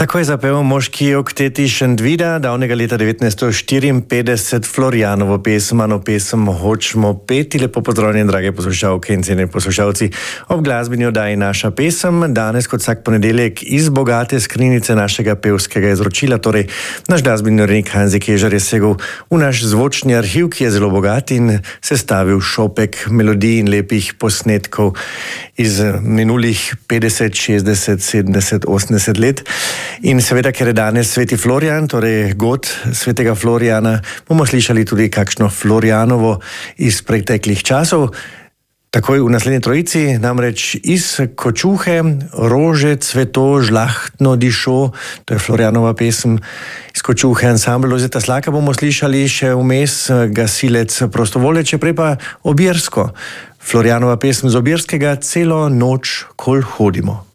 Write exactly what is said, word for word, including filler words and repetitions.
Tako je zapel moški okteti Šentvida, davnega leta devetnajststo štiriinpetdeset Florianovo pesem, ano pesem Hočemo peti. Lepo pozdravljeni, drage poslušalke in cenjeni poslušalci. Ob glasbeni oddaji Naša pesem, danes kot vsak ponedeljek iz bogate skrinjice našega pevskega izročila, torej naš glasbeni urednik Hanzi Kežar je segel v naš zvočni arhiv, ki je zelo bogat in sestavil šopek melodij in lepih posnetkov iz minulih petdeset, šestdeset, sedemdeset, osemdeset let. In seveda, ker je danes sveti Florian, torej god svetega Florijana, bomo slišali tudi kakšno Florijanovo iz preteklih časov. Takoj v naslednji trojici, namreč iz Kočuhe, Rože, cveto, žlahtno dišo, to je Florijanova pesem iz Kočuhe, ansambl Lojzeta Slaka, bomo slišali še vmes Gasilec prostovoljec, prej pa Obirsko. Florijanova pesem z Obirskega, Celo noč, kol hodimo.